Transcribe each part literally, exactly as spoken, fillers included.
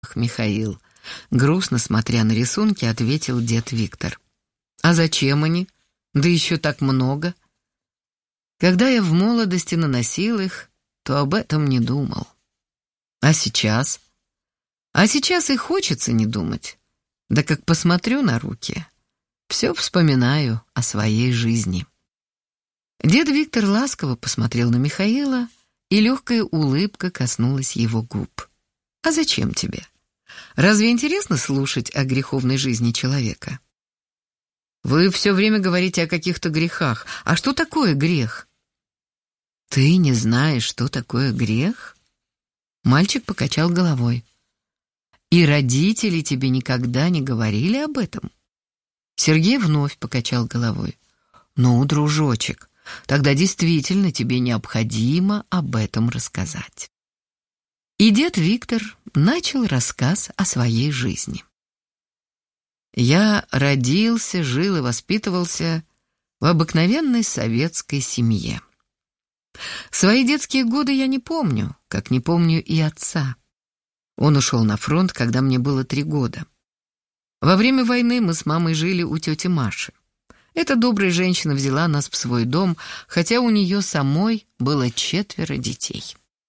Михаил», — грустно смотря на рисунки, ответил дед Виктор. «А зачем они? Да еще так много. Когда я в молодости наносил их, то об этом не думал. А сейчас? А сейчас и хочется не думать. Да как посмотрю на руки, все вспоминаю о своей жизни». Дед Виктор ласково посмотрел на Михаила, и легкая улыбка коснулась его губ. «А зачем тебе? Разве интересно слушать о греховной жизни человека? Вы все время говорите о каких-то грехах. А что такое грех?» «Ты не знаешь, что такое грех?» Мальчик покачал головой. «И родители тебе никогда не говорили об этом?» Сергей вновь покачал головой. «Ну, дружочек, тогда действительно тебе необходимо об этом рассказать». И дед Виктор начал рассказ о своей жизни. «Я родился, жил и воспитывался в обыкновенной советской семье. Свои детские годы я не помню, как не помню и отца. Он ушел на фронт, когда мне было три года. Во время войны мы с мамой жили у тети Маши. Эта добрая женщина взяла нас в свой дом, хотя у нее самой было четверо детей.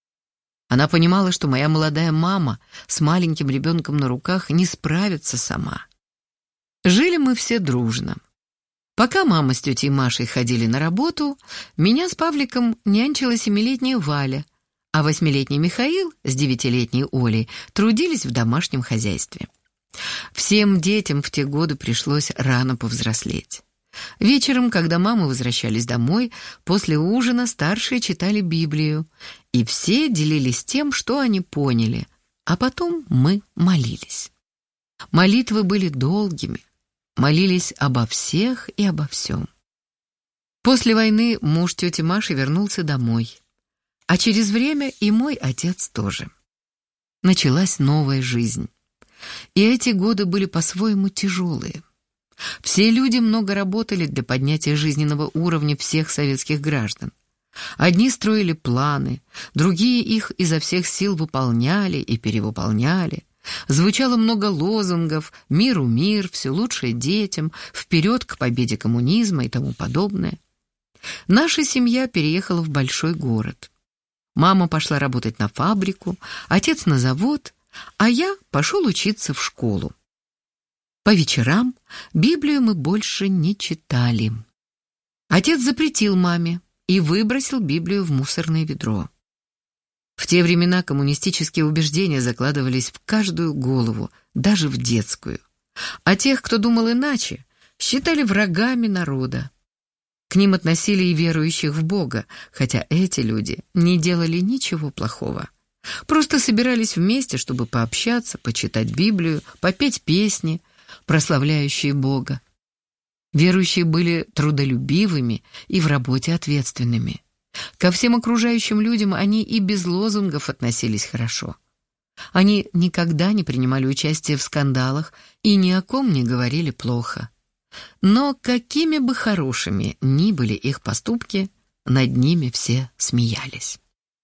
Она понимала, что моя молодая мама с маленьким ребенком на руках не справится сама. Жили мы все дружно. Пока мама с тетей Машей ходили на работу, меня с Павликом нянчила семилетняя Валя, а восьмилетний Михаил с девятилетней Олей трудились в домашнем хозяйстве. Всем детям в те годы пришлось рано повзрослеть. Вечером, когда мамы возвращались домой, после ужина старшие читали Библию, и все делились тем, что они поняли, а потом мы молились. Молитвы были долгими, молились обо всех и обо всем. После войны муж тети Маши вернулся домой, а через время и мой отец тоже. Началась новая жизнь, и эти годы были по-своему тяжелые. Все люди много работали для поднятия жизненного уровня всех советских граждан. Одни строили планы, другие их изо всех сил выполняли и перевыполняли. Звучало много лозунгов: «Миру мир», «Все лучшее детям», «Вперед к победе коммунизма» и тому подобное. Наша семья переехала в большой город. Мама пошла работать на фабрику, отец на завод, а я пошел учиться в школу. По вечерам Библию мы больше не читали. Отец запретил маме и выбросил Библию в мусорное ведро. В те времена коммунистические убеждения закладывались в каждую голову, даже в детскую. А тех, кто думал иначе, считали врагами народа. К ним относили и верующих в Бога, хотя эти люди не делали ничего плохого. Просто собирались вместе, чтобы пообщаться, почитать Библию, попеть песни, прославляющие Бога. Верующие были трудолюбивыми и в работе ответственными. Ко всем окружающим людям они и без лозунгов относились хорошо. Они никогда не принимали участие в скандалах и ни о ком не говорили плохо. Но какими бы хорошими ни были их поступки, над ними все смеялись.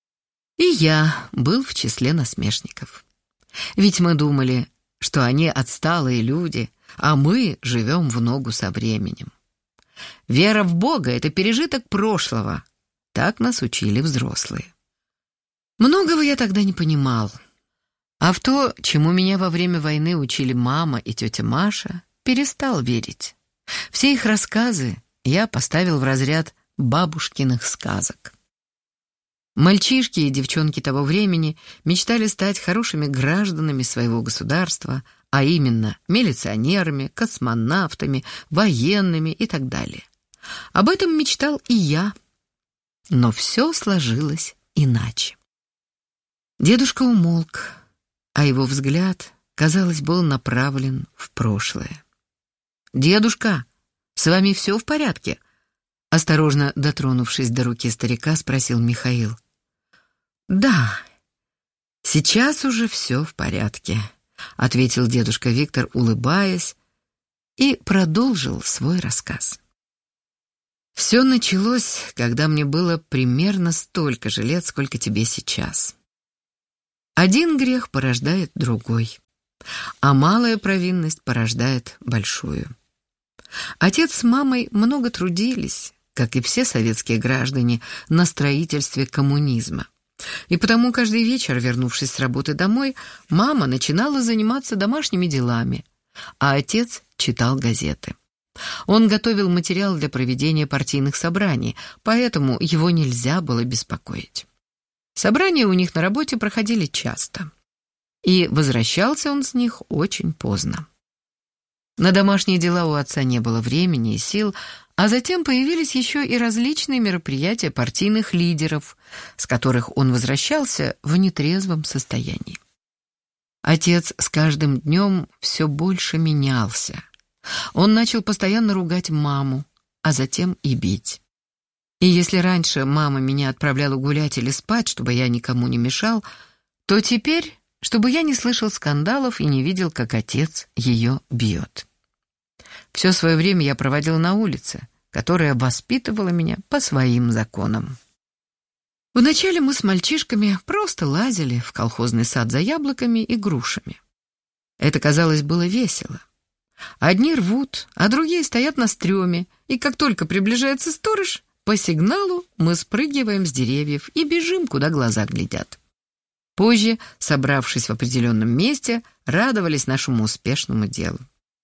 И я был в числе насмешников. Ведь мы думали, что они отсталые люди, а мы живем в ногу со временем. Вера в Бога — это пережиток прошлого. Так нас учили взрослые. Многого я тогда не понимал. А в то, чему меня во время войны учили мама и тетя Маша, перестал верить. Все их рассказы я поставил в разряд бабушкиных сказок. Мальчишки и девчонки того времени мечтали стать хорошими гражданами своего государства, а именно милиционерами, космонавтами, военными и так далее. Об этом мечтал и я. Но все сложилось иначе. Дедушка умолк, а его взгляд, казалось, был направлен в прошлое. «Дедушка, с вами все в порядке?» Осторожно дотронувшись до руки старика, спросил Михаил. «Да, сейчас уже все в порядке», — ответил дедушка Виктор, улыбаясь, и продолжил свой рассказ. «Все началось, когда мне было примерно столько же лет, сколько тебе сейчас. Один грех порождает другой, а малая провинность порождает большую. Отец с мамой много трудились, как и все советские граждане, на строительстве коммунизма. И потому каждый вечер, вернувшись с работы домой, мама начинала заниматься домашними делами, а отец читал газеты. Он готовил материал для проведения партийных собраний, поэтому его нельзя было беспокоить. Собрания у них на работе проходили часто, и возвращался он с них очень поздно. На домашние дела у отца не было времени и сил, а затем появились еще и различные мероприятия партийных лидеров, с которых он возвращался в нетрезвом состоянии. Отец с каждым днем все больше менялся. Он начал постоянно ругать маму, а затем и бить. И если раньше мама меня отправляла гулять или спать, чтобы я никому не мешал, то теперь, чтобы я не слышал скандалов и не видел, как отец ее бьет. Все свое время я проводил на улице, которая воспитывала меня по своим законам. Вначале мы с мальчишками просто лазили в колхозный сад за яблоками и грушами. Это, казалось, было весело. Одни рвут, а другие стоят на стреме, и как только приближается сторож, по сигналу мы спрыгиваем с деревьев и бежим, куда глаза глядят. Позже, собравшись в определенном месте, радовались нашему успешному делу.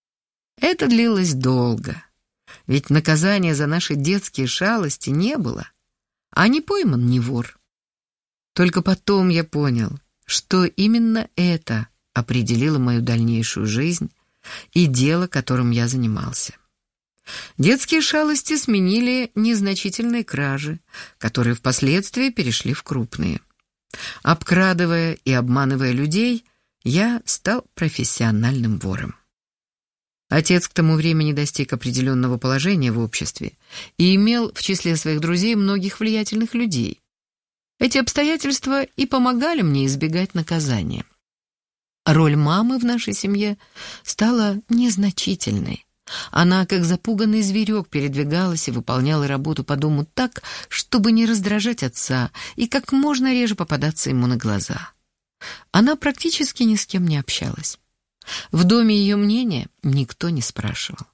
Это длилось долго, ведь наказания за наши детские шалости не было, а не пойман не вор. Только потом я понял, что именно это определило мою дальнейшую жизнь и дело, которым я занимался. Детские шалости сменили незначительные кражи, которые впоследствии перешли в крупные. Обкрадывая и обманывая людей, я стал профессиональным вором. Отец к тому времени достиг определенного положения в обществе и имел в числе своих друзей многих влиятельных людей. Эти обстоятельства и помогали мне избегать наказания. Роль мамы в нашей семье стала незначительной. Она, как запуганный зверек, передвигалась и выполняла работу по дому так, чтобы не раздражать отца и как можно реже попадаться ему на глаза. Она практически ни с кем не общалась. В доме ее мнения никто не спрашивал.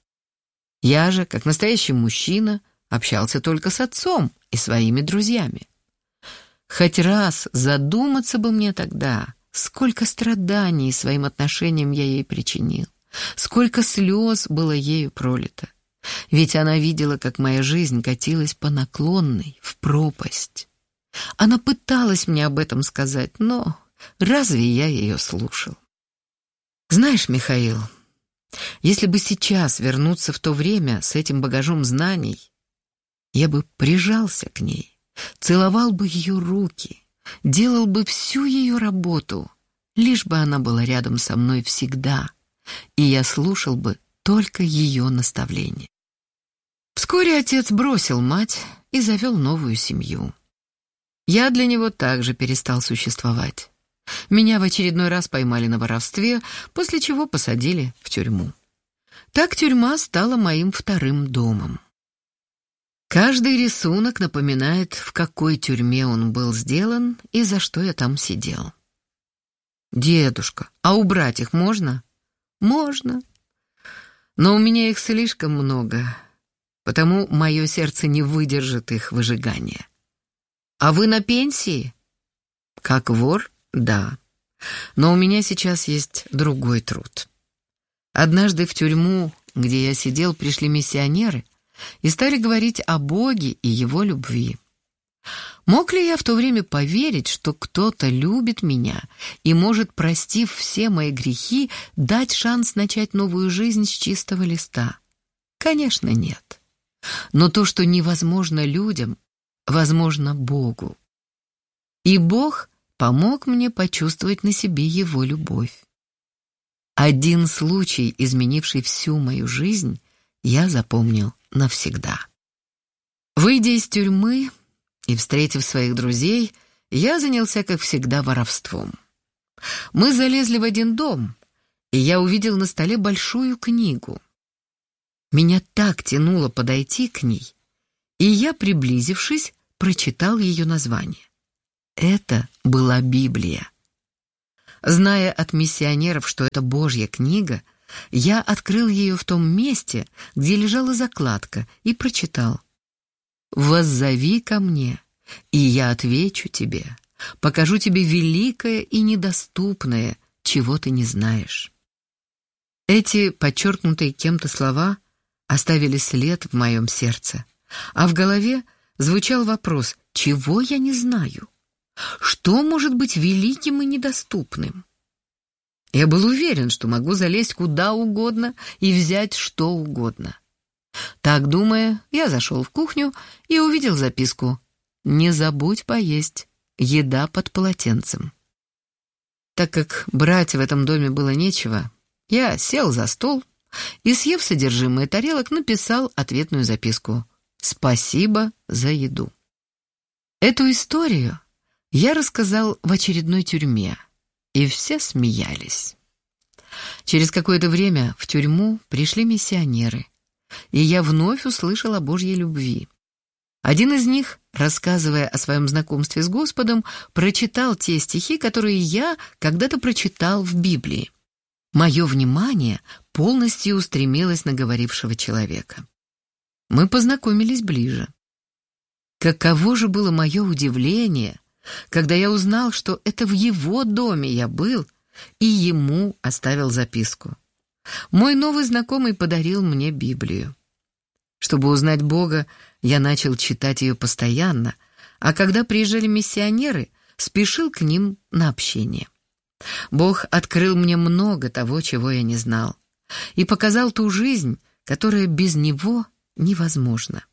Я же, как настоящий мужчина, общался только с отцом и своими друзьями. Хоть раз задуматься бы мне тогда, сколько страданий своим отношением я ей причинил. Сколько слез было ею пролито. Ведь она видела, как моя жизнь катилась по наклонной, в пропасть. Она пыталась мне об этом сказать, но разве я ее слушал? Знаешь, Михаил, если бы сейчас вернуться в то время с этим багажом знаний, я бы прижался к ней, целовал бы ее руки, делал бы всю ее работу, лишь бы она была рядом со мной всегда, и я слушал бы только ее наставления. Вскоре отец бросил мать и завел новую семью. Я для него также перестал существовать. Меня в очередной раз поймали на воровстве, после чего посадили в тюрьму. Так тюрьма стала моим вторым домом. Каждый рисунок напоминает, в какой тюрьме он был сделан и за что я там сидел. «Дедушка, а убрать их можно?» «Можно. Но у меня их слишком много, потому мое сердце не выдержит их выжигания. А вы на пенсии?» «Как вор? Да. Но у меня сейчас есть другой труд. Однажды в тюрьму, где я сидел, пришли миссионеры и стали говорить о Боге и Его любви. Мог ли я в то время поверить, что кто-то любит меня и может, простив все мои грехи, дать шанс начать новую жизнь с чистого листа? Конечно, нет. Но то, что невозможно людям, возможно Богу. И Бог помог мне почувствовать на себе Его любовь. Один случай, изменивший всю мою жизнь, я запомнил навсегда. Выйдя из тюрьмы и встретив своих друзей, я занялся, как всегда, воровством. Мы залезли в один дом, и я увидел на столе большую книгу. Меня так тянуло подойти к ней, и я, приблизившись, прочитал ее название. Это была Библия. Зная от миссионеров, что это Божья книга, я открыл ее в том месте, где лежала закладка, и прочитал: «Воззови ко мне, и я отвечу тебе, покажу тебе великое и недоступное, чего ты не знаешь». Эти подчеркнутые кем-то слова оставили след в моем сердце, а в голове звучал вопрос: чего я не знаю? Что может быть великим и недоступным? Я был уверен, что могу залезть куда угодно и взять что угодно. Так думая, я зашел в кухню и увидел записку: «Не забудь поесть, еда под полотенцем». Так как брать в этом доме было нечего, я сел за стол и, съев содержимое тарелок, написал ответную записку: «Спасибо за еду». Эту историю я рассказал в очередной тюрьме, и все смеялись. Через какое-то время в тюрьму пришли миссионеры, и я вновь услышал о Божьей любви. Один из них, рассказывая о своем знакомстве с Господом, прочитал те стихи, которые я когда-то прочитал в Библии. Мое внимание полностью устремилось на говорившего человека. Мы познакомились ближе. Каково же было мое удивление, когда я узнал, что это в его доме я был, и ему оставил записку. Мой новый знакомый подарил мне Библию. Чтобы узнать Бога, я начал читать ее постоянно, а когда приезжали миссионеры, спешил к ним на общение. Бог открыл мне много того, чего я не знал, и показал ту жизнь, которая без Него невозможна.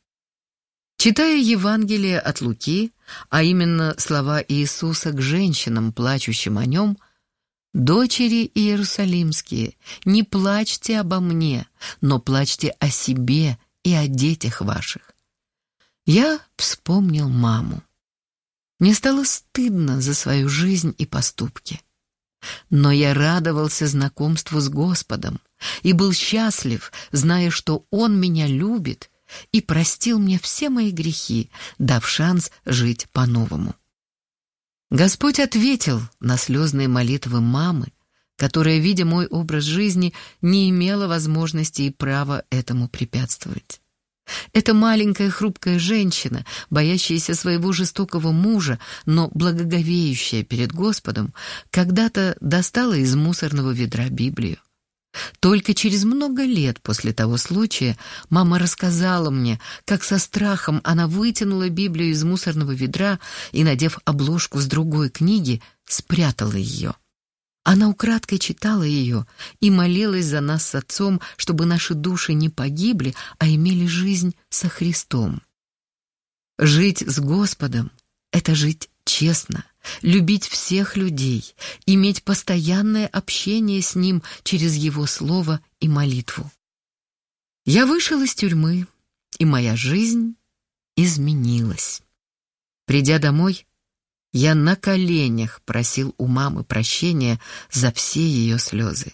Читая Евангелие от Луки, а именно слова Иисуса к женщинам, плачущим о Нем: «Дочери иерусалимские, не плачьте обо мне, но плачьте о себе и о детях ваших», я вспомнил маму. Мне стало стыдно за свою жизнь и поступки. Но я радовался знакомству с Господом и был счастлив, зная, что Он меня любит и простил мне все мои грехи, дав шанс жить по-новому. Господь ответил на слезные молитвы мамы, которая, видя мой образ жизни, не имела возможности и права этому препятствовать. Эта маленькая хрупкая женщина, боящаяся своего жестокого мужа, но благоговеющая перед Господом, когда-то достала из мусорного ведра Библию. Только через много лет после того случая мама рассказала мне, как со страхом она вытянула Библию из мусорного ведра и, надев обложку с другой книги, спрятала ее. Она украдкой читала ее и молилась за нас с отцом, чтобы наши души не погибли, а имели жизнь со Христом. Жить с Господом — это жить честно, любить всех людей, иметь постоянное общение с Ним через Его Слово и молитву. Я вышел из тюрьмы, и моя жизнь изменилась. Придя домой, я на коленях просил у мамы прощения за все ее слезы.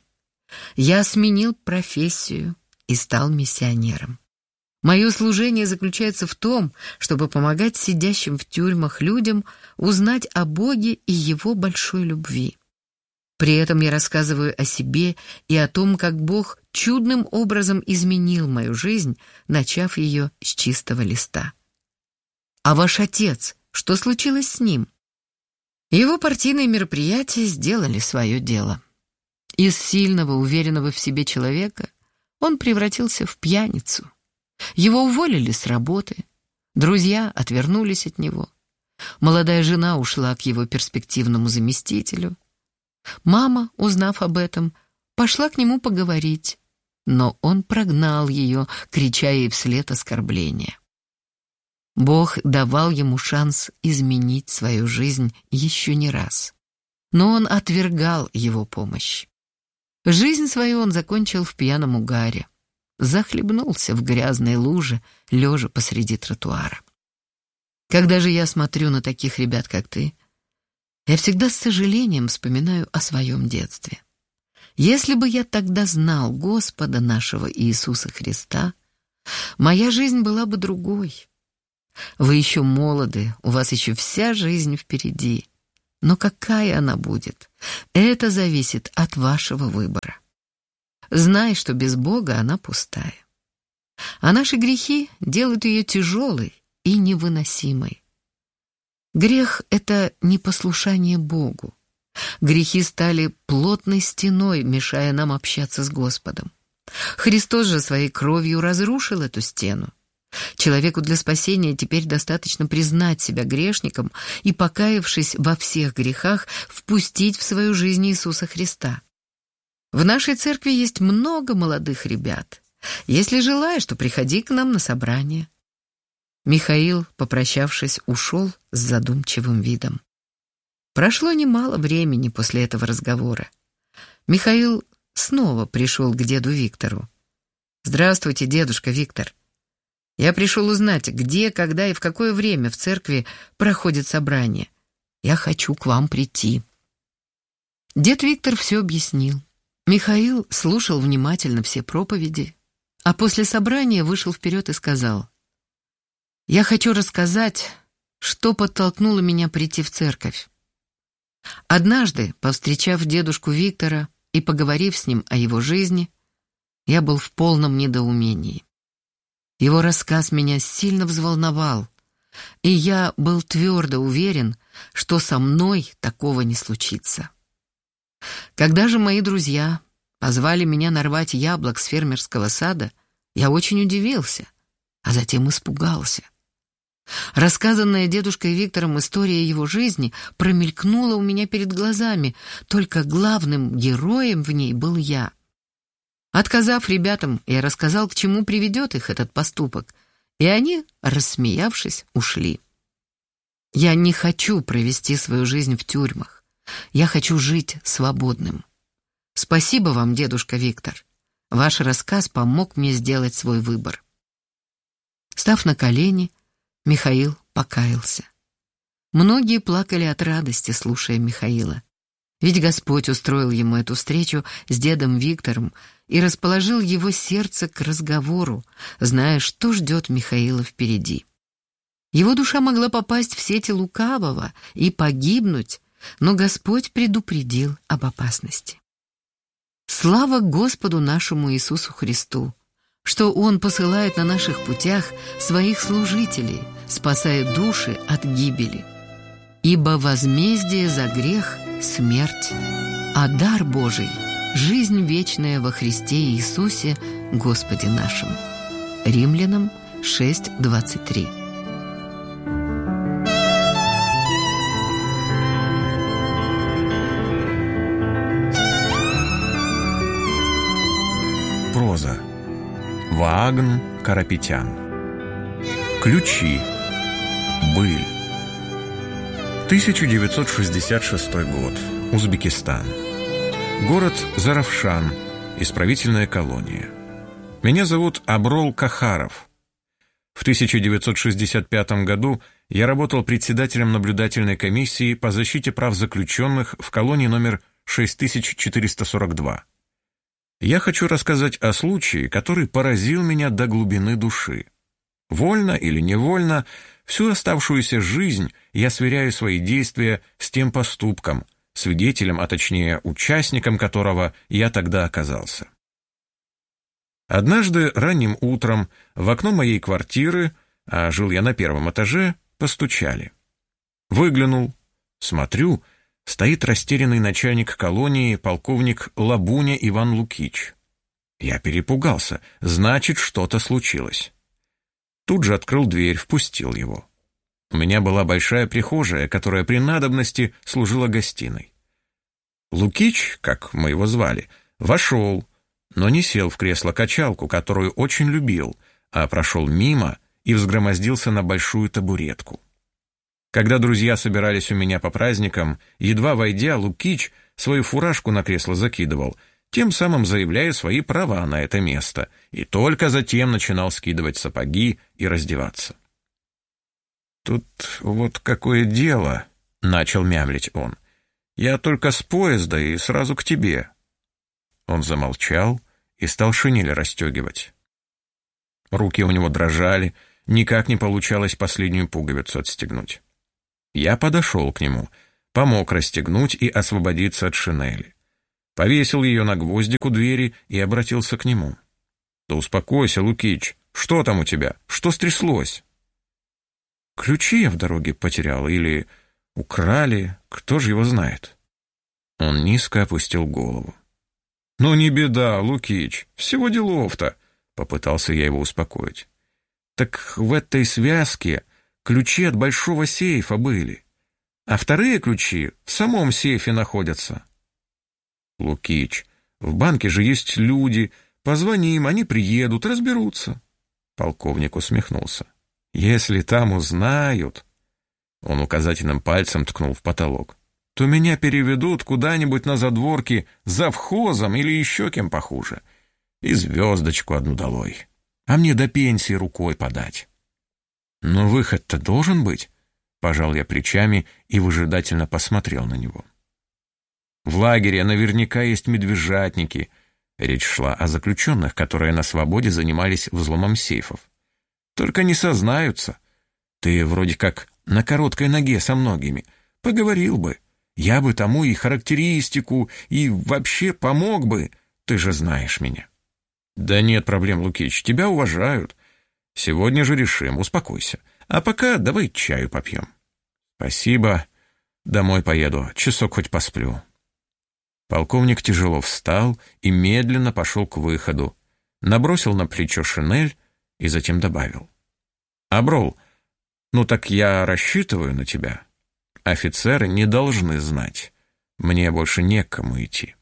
Я сменил профессию и стал миссионером. Мое служение заключается в том, чтобы помогать сидящим в тюрьмах людям узнать о Боге и Его большой любви. При этом я рассказываю о себе и о том, как Бог чудным образом изменил мою жизнь, начав ее с чистого листа. А ваш отец, что случилось с ним? Его партийные мероприятия сделали свое дело. Из сильного, уверенного в себе человека он превратился в пьяницу. Его уволили с работы, друзья отвернулись от него. Молодая жена ушла к его перспективному заместителю. Мама, узнав об этом, пошла к нему поговорить, но он прогнал ее, крича ей вслед оскорбления. Бог давал ему шанс изменить свою жизнь еще не раз, но он отвергал его помощь. Жизнь свою он закончил в пьяном угаре, захлебнулся в грязной луже, лежа посреди тротуара. Когда же я смотрю на таких ребят, как ты, я всегда с сожалением вспоминаю о своем детстве. Если бы я тогда знал Господа нашего Иисуса Христа, моя жизнь была бы другой. Вы еще молоды, у вас еще вся жизнь впереди. Но какая она будет, это зависит от вашего выбора. Знай, что без Бога она пустая. А наши грехи делают ее тяжелой и невыносимой. Грех — это непослушание Богу. Грехи стали плотной стеной, мешая нам общаться с Господом. Христос же своей кровью разрушил эту стену. Человеку для спасения теперь достаточно признать себя грешником и, покаявшись во всех грехах, впустить в свою жизнь Иисуса Христа. В нашей церкви есть много молодых ребят. Если желаешь, то приходи к нам на собрание. Михаил, попрощавшись, ушел с задумчивым видом. Прошло немало времени после этого разговора. Михаил снова пришел к деду Виктору. «Здравствуйте, дедушка Виктор. Я пришел узнать, где, когда и в какое время в церкви проходит собрание. Я хочу к вам прийти». Дед Виктор все объяснил. Михаил слушал внимательно все проповеди, а после собрания вышел вперед и сказал: «Я хочу рассказать, что подтолкнуло меня прийти в церковь. Однажды, повстречав дедушку Виктора и поговорив с ним о его жизни, я был в полном недоумении. Его рассказ меня сильно взволновал, и я был твердо уверен, что со мной такого не случится. Когда же мои друзья позвали меня нарвать яблок с фермерского сада, я очень удивился, а затем испугался. Рассказанная дедушкой Виктором история его жизни промелькнула у меня перед глазами, только главным героем в ней был я. Отказав ребятам, я рассказал, к чему приведет их этот поступок, и они, рассмеявшись, ушли. Я не хочу провести свою жизнь в тюрьмах. Я хочу жить свободным. Спасибо вам, дедушка Виктор. Ваш рассказ помог мне сделать свой выбор». Став на колени, Михаил покаялся. Многие плакали от радости, слушая Михаила. Ведь Господь устроил ему эту встречу с дедом Виктором и расположил его сердце к разговору, зная, что ждет Михаила впереди. Его душа могла попасть в сети лукавого и погибнуть, но Господь предупредил об опасности. Слава Господу нашему Иисусу Христу, что Он посылает на наших путях своих служителей, спасая души от гибели. Ибо возмездие за грех — смерть, а дар Божий — жизнь вечная во Христе Иисусе, Господе нашим. Римлянам шесть двадцать три. Проза. Ваагн Карапетян. Ключи. Быль. тысяча девятьсот шестьдесят шестой год. Узбекистан. Город Заравшан. Исправительная колония. Меня зовут Аброл Кахаров. В тысяча девятьсот шестьдесят пятом году я работал председателем наблюдательной комиссии по защите прав заключенных в колонии номер шесть тысяч четыреста сорок два. Я хочу рассказать о случае, который поразил меня до глубины души. Вольно или невольно, всю оставшуюся жизнь я сверяю свои действия с тем поступком, свидетелем, а точнее участником которого я тогда оказался. Однажды ранним утром в окно моей квартиры, а жил я на первом этаже, постучали. Выглянул, смотрю, стоит растерянный начальник колонии, полковник Лабуня Иван Лукич. Я перепугался, значит, что-то случилось. Тут же открыл дверь, впустил его. У меня была большая прихожая, которая при надобности служила гостиной. Лукич, как мы его звали, вошел, но не сел в кресло-качалку, которую очень любил, а прошел мимо и взгромоздился на большую табуретку. Когда друзья собирались у меня по праздникам, едва войдя, Лукич свою фуражку на кресло закидывал, тем самым заявляя свои права на это место, и только затем начинал скидывать сапоги и раздеваться. «Тут вот какое дело», — начал мямлить он. «Я только с поезда и сразу к тебе». Он замолчал и стал шинель расстегивать. Руки у него дрожали, никак не получалось последнюю пуговицу отстегнуть. Я подошел к нему, помог расстегнуть и освободиться от шинели. Повесил ее на гвоздик у двери и обратился к нему. «Да успокойся, Лукич, что там у тебя? Что стряслось?» «Ключи я в дороге потерял или украли, кто же его знает?» Он низко опустил голову. «Ну не беда, Лукич, всего делов-то», — попытался я его успокоить. «Так в этой связке ключи от большого сейфа были, а вторые ключи в самом сейфе находятся». «Лукич, в банке же есть люди, позвони им, они приедут, разберутся». Полковник усмехнулся. «Если там узнают...» Он указательным пальцем ткнул в потолок. «То меня переведут куда-нибудь на задворки завхозом или еще кем похуже. И звездочку одну долой. А мне до пенсии рукой подать». «Но выход-то должен быть», — пожал я плечами и выжидательно посмотрел на него. «В лагере наверняка есть медвежатники». Речь шла о заключенных, которые на свободе занимались взломом сейфов. «Только не сознаются. Ты вроде как на короткой ноге со многими. Поговорил бы. Я бы тому и характеристику, и вообще помог бы. Ты же знаешь меня». «Да нет проблем, Лукич, тебя уважают. Сегодня же решим, успокойся. А пока давай чаю попьем». «Спасибо. Домой поеду, часок хоть посплю». Полковник тяжело встал и медленно пошел к выходу, набросил на плечо шинель и затем добавил. «Аброл, ну так я рассчитываю на тебя. Офицеры не должны знать. Мне больше не к кому идти».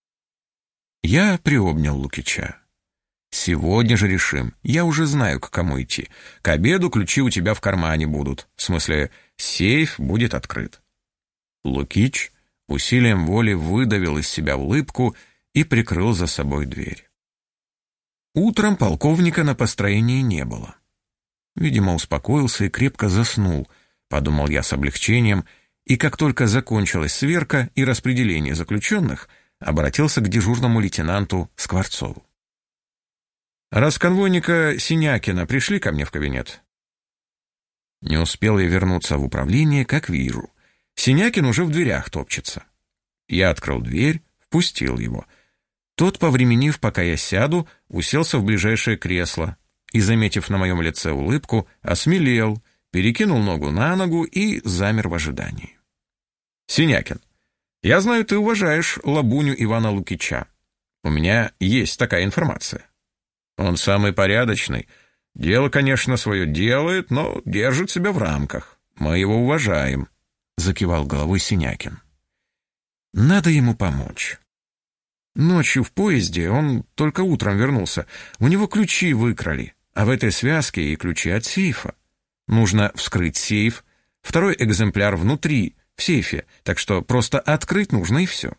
Я приобнял Лукича. «Сегодня же решим. Я уже знаю, к кому идти. К обеду ключи у тебя в кармане будут. В смысле, сейф будет открыт». Лукич усилием воли выдавил из себя улыбку и прикрыл за собой дверь. Утром полковника на построении не было. Видимо, успокоился и крепко заснул, подумал я с облегчением, и как только закончилась сверка и распределение заключенных, обратился к дежурному лейтенанту Скворцову. «Раз конвойника Синякина пришли ко мне в кабинет?» Не успел я вернуться в управление, как вижу. Синякин уже в дверях топчется. Я открыл дверь, впустил его. Тот, повременив, пока я сяду, уселся в ближайшее кресло и, заметив на моем лице улыбку, осмелел, перекинул ногу на ногу и замер в ожидании. «Синякин, я знаю, ты уважаешь Лабуню Ивана Лукича. У меня есть такая информация. Он самый порядочный. Дело, конечно, свое делает, но держит себя в рамках. Мы его уважаем», — закивал головой Синякин. «Надо ему помочь. Ночью в поезде, он только утром вернулся, у него ключи выкрали, а в этой связке и ключи от сейфа. Нужно вскрыть сейф, второй экземпляр внутри, в сейфе, так что просто открыть нужно и все».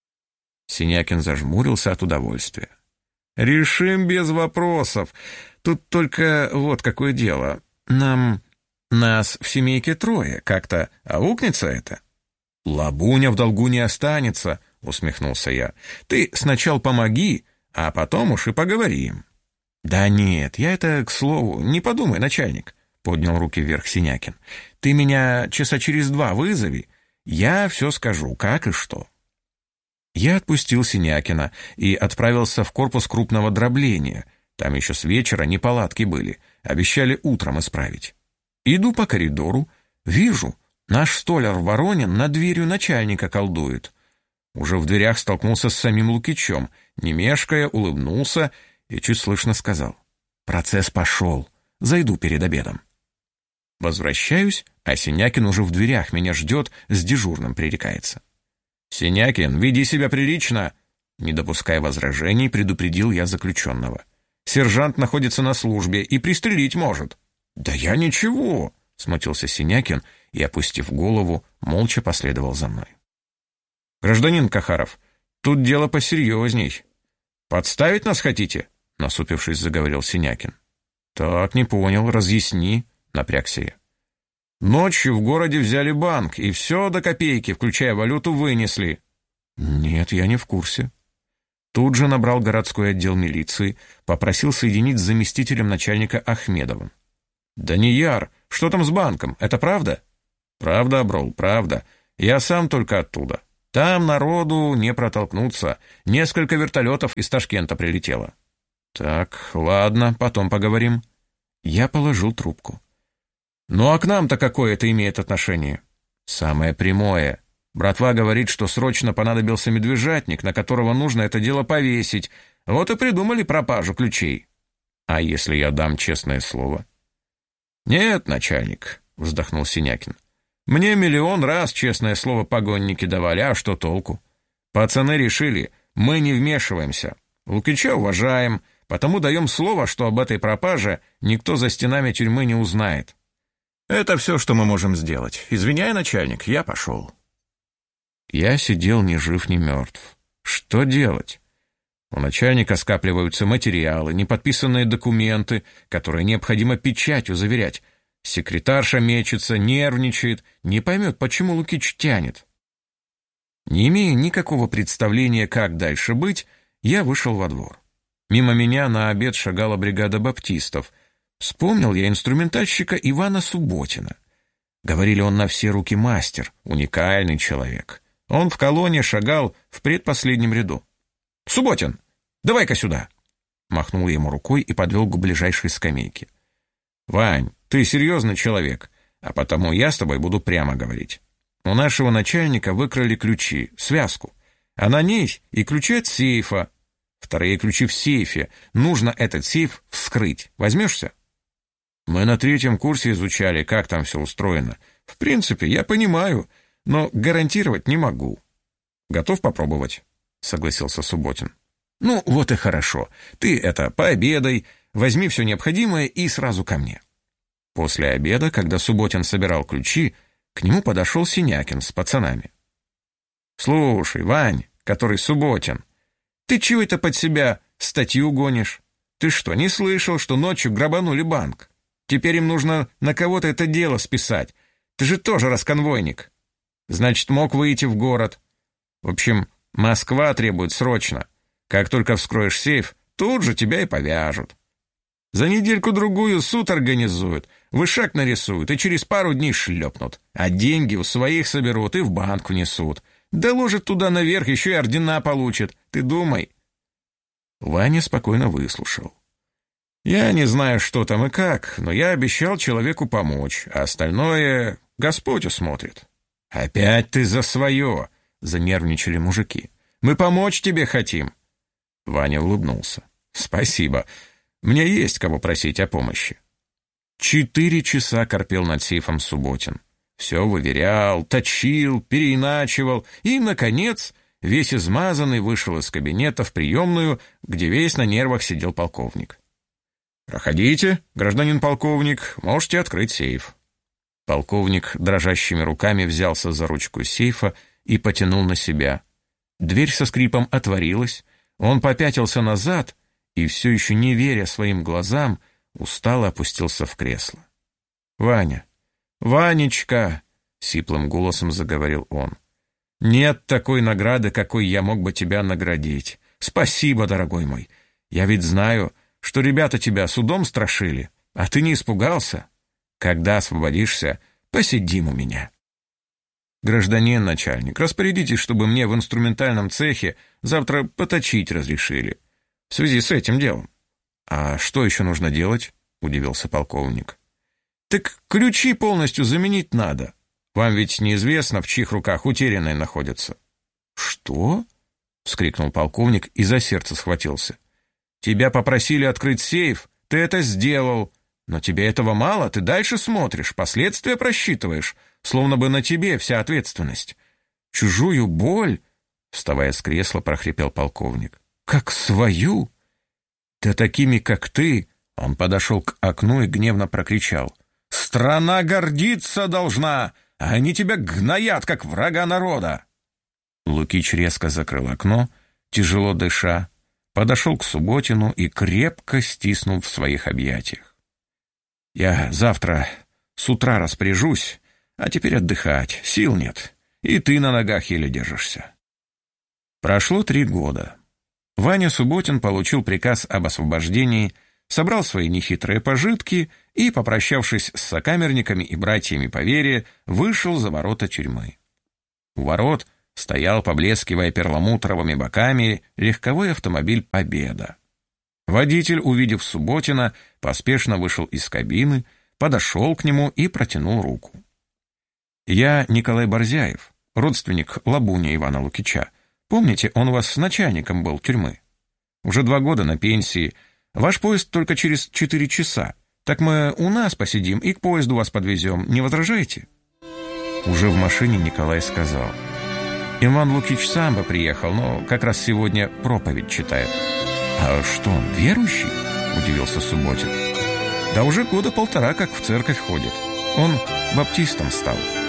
Синякин зажмурился от удовольствия. «Решим без вопросов. Тут только вот какое дело. Нам... Нас в семейке трое. Как-то аукнется это?» «Лабуня в долгу не останется», — усмехнулся я. «Ты сначала помоги, а потом уж и поговорим». «Да нет, я это, к слову, не подумай, начальник», — поднял руки вверх Синякин. «Ты меня часа через два вызови, я все скажу, как и что». Я отпустил Синякина и отправился в корпус крупного дробления. Там еще с вечера неполадки были, обещали утром исправить. Иду по коридору, вижу, наш столяр Воронин над дверью начальника колдует. Уже в дверях столкнулся с самим Лукичем, не мешкая, улыбнулся и чуть слышно сказал: «Процесс пошел, зайду перед обедом». Возвращаюсь, а Синякин уже в дверях меня ждет, с дежурным пререкается. «Синякин, веди себя прилично!» Не допуская возражений, предупредил я заключенного. «Сержант находится на службе и пристрелить может». «Да я ничего!» — смутился Синякин и, опустив голову, молча последовал за мной. «Гражданин Кахаров, тут дело посерьезней. Подставить нас хотите?» — насупившись, заговорил Синякин. «Так, не понял, разъясни», — напрягся я. «Ночью в городе взяли банк, и все до копейки, включая валюту, вынесли». «Нет, я не в курсе». Тут же набрал городской отдел милиции, попросил соединить с заместителем начальника Ахмедовым. «Данияр, что там с банком? Это правда?» «Правда, Аброл, правда. Я сам только оттуда. Там народу не протолкнуться. Несколько вертолетов из Ташкента прилетело». «Так, ладно, потом поговорим». Я положил трубку. «Ну а к нам-то какое это имеет отношение?» «Самое прямое. Братва говорит, что срочно понадобился медвежатник, на которого нужно это дело повесить. Вот и придумали пропажу ключей». «А если я дам честное слово?» «Нет, начальник», — вздохнул Синякин. «Мне миллион раз честное слово погонники давали, а что толку? Пацаны решили, мы не вмешиваемся. Лукича уважаем, потому даем слово, что об этой пропаже никто за стенами тюрьмы не узнает. Это все, что мы можем сделать. Извиняй, начальник, я пошел». Я сидел ни жив, ни мертв. Что делать? У начальника скапливаются материалы, неподписанные документы, которые необходимо печатью заверять. Секретарша мечется, нервничает, не поймет, почему Лукич тянет. Не имея никакого представления, как дальше быть, я вышел во двор. Мимо меня на обед шагала бригада баптистов. Вспомнил я инструментальщика Ивана Субботина. Говорили, он на все руки мастер, уникальный человек. Он в колонне шагал в предпоследнем ряду. «Субботин, давай-ка сюда!» Махнул я ему рукой и подвел к ближайшей скамейке. «Вань, ты серьезный человек, а потому я с тобой буду прямо говорить. У нашего начальника выкрали ключи, связку, а на ней и ключи от сейфа. Вторые ключи в сейфе. Нужно этот сейф вскрыть. Возьмешься?» «Мы на третьем курсе изучали, как там все устроено. В принципе, я понимаю, но гарантировать не могу». «Готов попробовать?» — согласился Субботин. «Ну, вот и хорошо. Ты это, пообедай, возьми все необходимое и сразу ко мне». После обеда, когда Субботин собирал ключи, к нему подошел Синякин с пацанами. «Слушай, Вань, который Субботин, ты чего это под себя статью гонишь? Ты что, не слышал, что ночью грабанули банк? Теперь им нужно на кого-то это дело списать. Ты же тоже расконвойник. Значит, мог выйти в город. В общем, Москва требует срочно. Как только вскроешь сейф, тут же тебя и повяжут. За недельку-другую суд организуют, вышаг нарисуют и через пару дней шлепнут. А деньги у своих соберут и в банк внесут. Доложит туда наверх, еще и ордена получит. Ты думай». Ваня спокойно выслушал. «Я не знаю, что там и как, но я обещал человеку помочь, а остальное Господь усмотрит». «Опять ты за свое!» — занервничали мужики. «Мы помочь тебе хотим». Ваня улыбнулся. «Спасибо. Мне есть кого просить о помощи». Четыре часа корпел над сейфом Субботин. Все выверял, точил, переиначивал и, наконец, весь измазанный вышел из кабинета в приемную, где весь на нервах сидел полковник. «Проходите, гражданин полковник, можете открыть сейф». Полковник дрожащими руками взялся за ручку сейфа и потянул на себя. Дверь со скрипом отворилась, он попятился назад и, все еще не веря своим глазам, устало опустился в кресло. «Ваня, Ванечка!» — сиплым голосом заговорил он. «Нет такой награды, какой я мог бы тебя наградить. Спасибо, дорогой мой. Я ведь знаю, что ребята тебя судом страшили, а ты не испугался. Когда освободишься, посидим у меня». «Гражданин начальник, распорядитесь, чтобы мне в инструментальном цехе завтра поточить разрешили. В связи с этим делом». «А что еще нужно делать?» — удивился полковник. «Так ключи полностью заменить надо. Вам ведь неизвестно, в чьих руках утерянные находятся». «Что?» — вскрикнул полковник и за сердце схватился. «Тебя попросили открыть сейф, ты это сделал. Но тебе этого мало, ты дальше смотришь, последствия просчитываешь, словно бы на тебе вся ответственность. Чужую боль?» — вставая с кресла, прохрипел полковник. «Как свою? Да такими, как ты!» Он подошел к окну и гневно прокричал. «Страна гордиться должна, а они тебя гноят, как врага народа!» Лукич резко закрыл окно, тяжело дыша, подошел к Субботину и крепко стиснул в своих объятиях. «Я завтра с утра распоряжусь, а теперь отдыхать, сил нет, и ты на ногах еле держишься». Прошло три года. Ваня Субботин получил приказ об освобождении, собрал свои нехитрые пожитки и, попрощавшись с сокамерниками и братьями по вере, вышел за ворота тюрьмы. У ворот стоял, поблескивая перламутровыми боками, легковой автомобиль «Победа». Водитель, увидев Субботина, поспешно вышел из кабины, подошел к нему и протянул руку. «Я Николай Борзяев, родственник Лабуня Ивана Лукича. Помните, он у вас с начальником был тюрьмы? Уже два года на пенсии. Ваш поезд только через четыре часа. Так мы у нас посидим и к поезду вас подвезем. Не возражаете?» Уже в машине Николай сказал: «Иван Лукич сам бы приехал, но как раз сегодня проповедь читает». «А что, он верующий?» — удивился Субботин. «Да уже года полтора как в церковь ходит. Он баптистом стал».